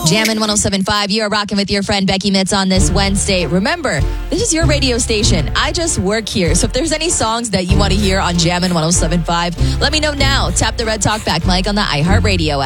Jammin' 107.5, you are rocking with your friend Becky Mitz on this Wednesday. Remember, this is your radio station. I just work here. So if there's any songs that you want to hear on Jammin' 107.5, let me know now. Tap the red talkback mic on the iHeartRadio app.